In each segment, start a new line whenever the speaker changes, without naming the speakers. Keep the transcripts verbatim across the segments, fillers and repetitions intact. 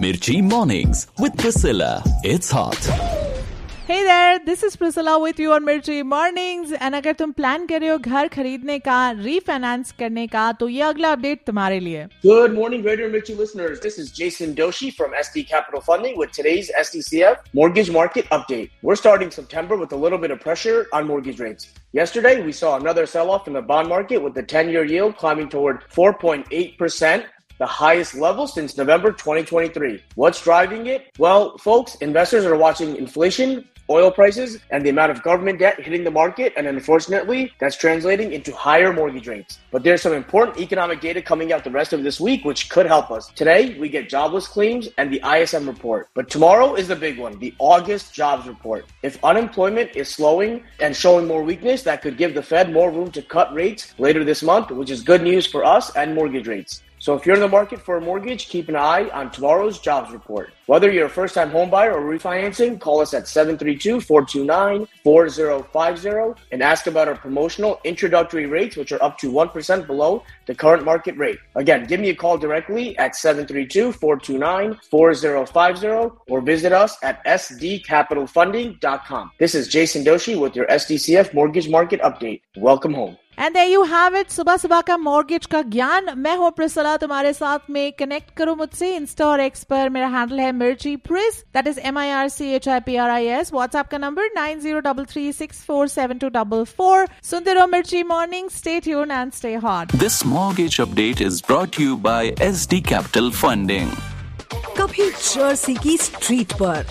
Mirchi Mornings with Priscilla. It's hot.
Hey there, this is Priscilla with you on Mirchi Mornings. And अगर तुम plan कर रहे हो घर खरीदने का, refinance करने का, तो ये अगला अपडेट तुम्हारे लिए.
Good morning, Radio Mirchi listeners. This is Jason Doshi from S D Capital Funding with today's S D C F Mortgage Market Update. We're starting September with a little bit of pressure on mortgage rates. Yesterday, we saw another sell-off in the bond market with the ten-year yield climbing toward four point eight percent. The highest level since November twenty twenty-three. What's driving it? Well, folks, investors are watching inflation, oil prices, and the amount of government debt hitting the market, and unfortunately, that's translating into higher mortgage rates. But there's some important economic data coming out the rest of this week, which could help us. Today, we get jobless claims and the I S M report. But tomorrow is the big one, the August jobs report. If unemployment is slowing and showing more weakness, that could give the Fed more room to cut rates later this month, which is good news for us and mortgage rates. So if you're in the market for a mortgage, keep an eye on tomorrow's jobs report. Whether you're a first-time homebuyer or refinancing, call us at seven three two, four two nine, four zero five zero and ask about our promotional introductory rates, which are up to one percent below the current market rate. Again, give me a call directly at seven three two, four two nine, four zero five zero or visit us at s d capital funding dot com. This is Jason Doshi with your S D C F Mortgage Market Update. Welcome home.
And there you have it. सुबह सुबह का mortgage का ज्ञान. मैं हूँ प्रिसला, तुम्हारे साथ में. कनेक्ट करो मुझसे इंस्टा और एक्स पर. मेरा हैंडल है मिर्ची प्रिस, that is M I R C H I P R I S. WhatsApp का number nine zero three three six four seven to four four. सुनते रहो मिर्ची morning. Stay tuned and stay hot.
This mortgage update is brought to you by S D Capital Funding.
कभी Jersey की street पर,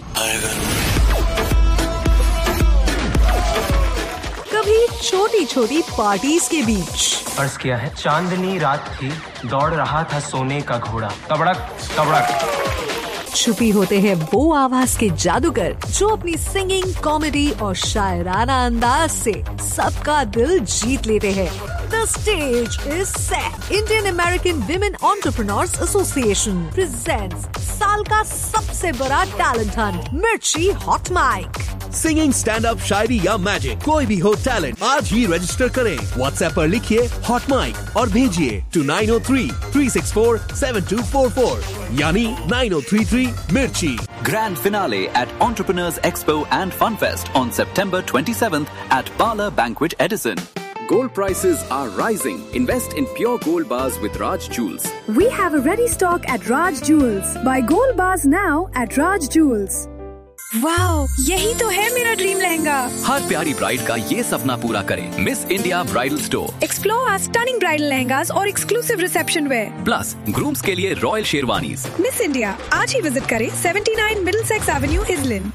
कभी छोटी छोटी parties के बीच.
अर्ज किया है चांदनी रात थी, दौड़ रहा था सोने का घोड़ा, तबड़क तबड़क.
छुपी होते हैं वो आवाज के जादूगर जो अपनी सिंगिंग, कॉमेडी और शायराना अंदाज से सबका दिल जीत लेते हैं. The stage is set. Indian American Women Entrepreneurs Association presents साल का सबसे बड़ा टैलेंट हंट, मिर्ची hot mic.
Singing, stand up, शायरी या मैजिक, कोई भी हो टैलेंट, आज ही रजिस्टर करें. व्हाट्सएप पर लिखिए हॉट माइक और भेजिए to nine O three, three six four, seven to four four यानी नाइन ओ थ्री थ्री मिर्ची.
Grand finale at Entrepreneurs Expo and Fun Fest on September twenty-seventh at Bala Banquet Edison. Gold prices are rising. Invest in pure gold bars with Raj Jewels.
We have a ready stock at Raj Jewels. Buy gold bars now at Raj Jewels.
Wow, यही तो है मेरा dream lehenga.
हर प्यारी bride का ये सपना पूरा करें. Miss India bridal store.
Explore our stunning bridal lehengas और exclusive reception wear.
Plus grooms के लिए रॉयल शेरवानीज.
मिस इंडिया, आज ही विजिट करें सेवेंटी नाइन मिडलसेक्स एवेन्यू, इजलिन.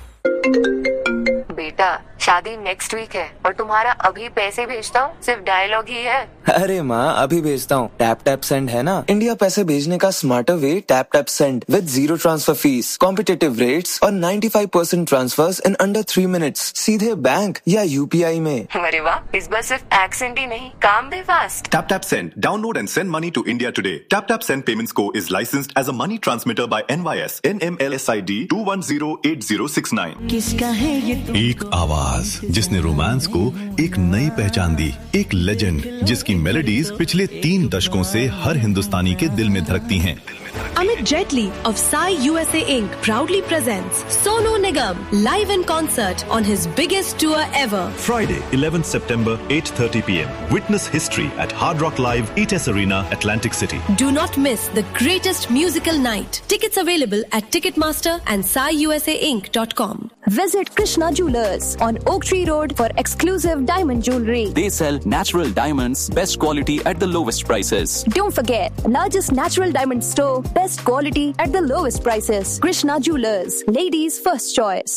बेटा, शादी नेक्स्ट वीक है और तुम्हारा अभी पैसे भेजता हूँ सिर्फ डायलॉग ही है.
अरे माँ, अभी भेजता हूँ. टैप टैप सेंड है ना, इंडिया पैसे भेजने का smarter way. Tap tap send with zero transfer fees, competitive rates और ninety five percent transverse in under three minutes, सीधे बैंक या यूपीआई में.
अरे वाह, इस बार सिर्फ एक्सेंट ही नहीं, काम भी fast.
Tap Tap Send. Download and send money to India today. Tap Tap Send Payments Co is licensed as a money transmitter by N Y S N M L S I D two one zero eight zero six nine.
किसका है ये?
एक आवाज जिसने romance को एक नई पहचान दी. एक लेजेंड जिसकी मेलोडीज पिछले तीन दशकों से हर हिंदुस्तानी के दिल में धड़कती हैं.
Amit Jetli of Sai U S A Incorporated proudly presents Sonu Nigam live in concert on his biggest tour ever.
Friday, eleventh September, eight thirty p m. Witness history at Hard Rock Live, E T E S Arena, Atlantic City.
Do not miss the greatest musical night. Tickets available at Ticketmaster and sai u s a inc dot com.
Visit Krishna Jewelers on Oak Tree Road for exclusive diamond jewelry.
They sell natural diamonds, best quality at the lowest prices.
Don't forget, largest natural diamond store, best quality at the lowest prices. Krishna Jewelers, ladies' first choice.